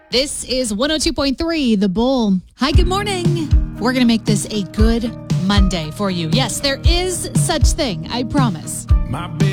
This is 102.3 The Bull. Hi, good morning. We're going to make this a good Monday for you. Yes, there is such thing, I promise. My